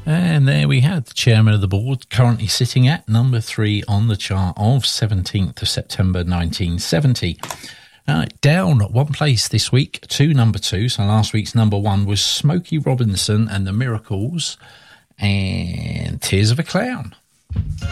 And there we have the chairman of the board, currently sitting at number 3 on the chart of 17th of September 1970. Down one place this week to number 2. So last week's number 1 was Smokey Robinson and the Miracles and Tears of a Clown.